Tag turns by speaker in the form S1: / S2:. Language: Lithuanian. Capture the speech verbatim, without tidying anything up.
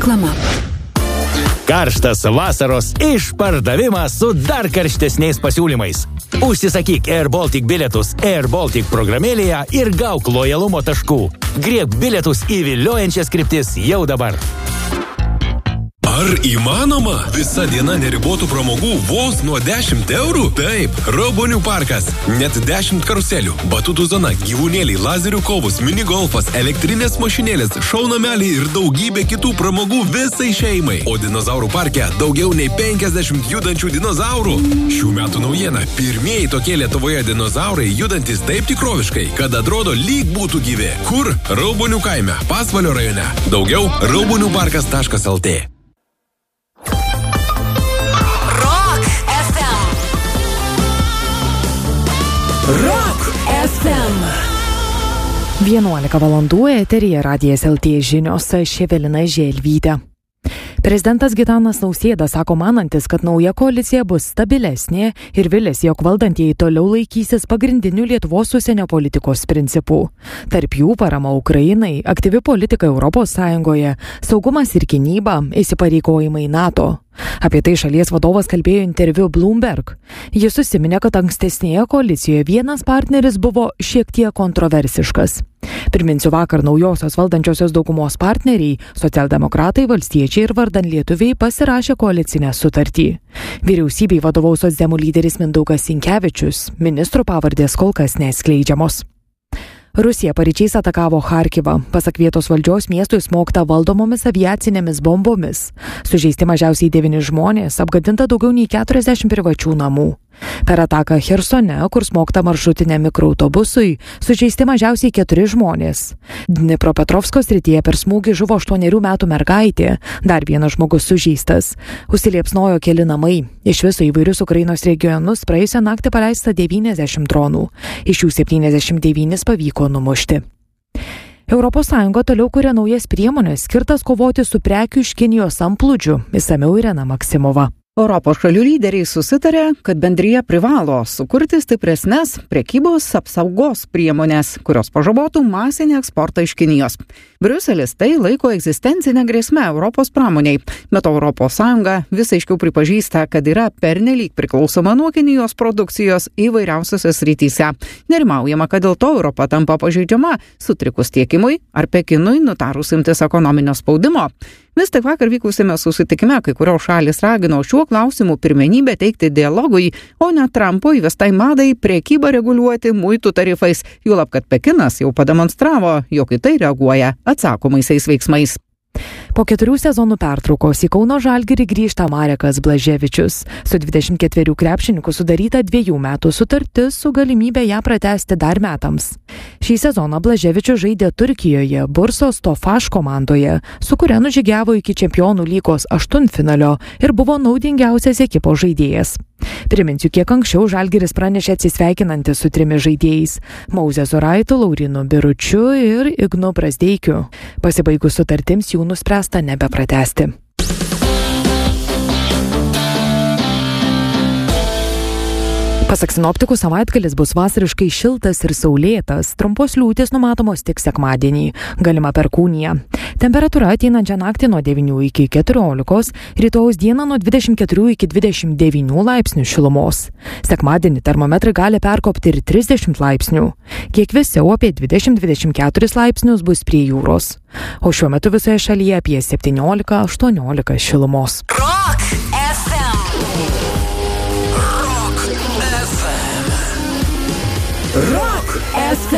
S1: Reklama.
S2: Karštas vasaros išpardavimas su dar karštesniais pasiūlymais. Užsisakyk Air Baltic bilietus Air Baltic programėlėje ir gauk lojalumo taškų. Griebk bilietus į viliojančias kryptis jau dabar.
S3: Ar įmanoma? Visa diena neribotų pramogų vos nuo dešimt eurų? Taip, Raubonių parkas. Net dešimt karuselių, batutų zona, gyvūnėliai, lazerių kovos, minigolfas, elektrinės mašinėlės, šaunameliai ir daugybė kitų pramogų visai šeimai. O dinozaurų parke daugiau nei penkiasdešimt judančių dinozaurų. Šių metų naujiena. Pirmieji tokie Lietuvoje dinozaurai judantis taip tikroviškai, kad atrodo lyg būtų gyvi. Kur? Raubonių kaime, Pasvalio rajone. Daugiau raubonių parkas taškas lt.
S1: Rock F M.
S4: vienuolika valandų eteryje Radijas L T žinios, aš Evelina Želvytė. Prezidentas Gitanas Nausėda sako manantis, kad nauja koalicija bus stabilesnė ir viliasi, jog valdantieji toliau laikysis pagrindinių Lietuvos užsienio politikos principų. Tarp jų parama Ukrainai, aktyvi politika Europos Sąjungoje, saugumas ir gynyba, įsipareigojimai NATO. Apie tai šalies vadovas kalbėjo interviu Bloomberg. Jis užsiminė, kad ankstesnėje koalicijoje vienas partneris buvo šiek tiek kontroversiškas. Priminsiu, vakar naujosios valdančiosios daugumos partneriai, socialdemokratai, valstiečiai ir vardan lietuviai pasirašė koalicinę sutartį. Vyriausybei vadovaus socdemų lyderis Mindaugas Sinkevičius, ministrų pavardės kol kas neatskleidžiamos. Rusija paryčiais atakavo Charkivą. Pasak vietos valdžios, miestui smogta valdomomis aviacinėmis bombomis. Sužeisti mažiausiai devyni žmonės, apgadinta daugiau nei keturiasdešimt privačių namų. Per ataką Chersone, kur smogta maršrutiniam mikroautobusui, sužeisti mažiausiai keturi žmonės. Dnipropetrovsko srityje per smūgį žuvo aštuonerių metų mergaitė, dar vienas žmogus sužeistas. Užsiliepsnojo keli namai. Iš viso įvairius Ukrainos regionus praėjusią naktį paleista devyniasdešimt dronų. Iš jų septyniasdešimt devynis pavyko numušti. Europos Sąjunga toliau kuria naujas priemonės skirtas kovoti su prekių iš Kinijos antplūdžiu. Išsamiau Irena Maksimova.
S5: Europos šalių lyderiai susitarė, kad bendrija privalo sukurti stipresnes prekybos apsaugos priemonės, kurios pažabotų masinį eksportą iš Kinijos. Briuselis tai laiko egzistencinę grėsmę Europos pramoniai, bet Europos Sąjunga vis aiškiau pripažįsta, kad yra pernelyg priklausoma nuo Kinijos produkcijos įvairiausiose srityse. Nerimaujama, kad dėl to Europa tampa pažeidžiama sutrikus tiekimui ar Pekinui nutarus imtis ekonominio spaudimo. Vis tik vakar vykusime susitikime, kai kurios šalis ragino šiuo klausimu pirmenybę teikti dialogui, o ne Trumpo įvestai madai prekybą reguliuoti muitų tarifais, juolab kad Pekinas jau pademonstravo, jog į tai reaguoja atsakomaisiais veiksmais.
S4: Po keturių sezonų pertraukos į Kauno Žalgirį grįžta Marekas Blaževičius. Su dvidešimt ketverių krepšininkų sudaryta dviejų metų sutartis su galimybė ją pratęsti dar metams. Šį sezoną Blaževičius žaidė Turkijoje Bursos Tofaš komandoje, su kuria nužygiavo iki Čempionų lygos aštuntfinalio ir buvo naudingiausias ekipos žaidėjas. Priminsiu, kiek anksčiau Žalgiris pranešė atsisveikinantis su trimis žaidėjais – Mauzezu Raitu, Laurinu Biručiu ir Ignu Brazdeikiu. Pasibaigus sutartims jų nuspręsta nebepratęsti. Pasak sinoptikų, savaitgalis bus vasariškai šiltas ir saulėtas. Trumpos liūtys numatomos tik sekmadienį. Galima perkūnija. Temperatūra ateinančią naktį nuo devynių iki keturiolikos, rytojaus dieną nuo dvidešimt keturių iki dvidešimt devynių laipsnių šilumos. Sekmadienį termometrai gali perkopti ir trisdešimt laipsnių. Kiek vėsiau apie dvidešimt dvidešimt keturis laipsnius bus prie jūros. O šiuo metu visoje šalyje apie septyniolika aštuoniolika šilumos.
S1: Rock F M. Rock F M.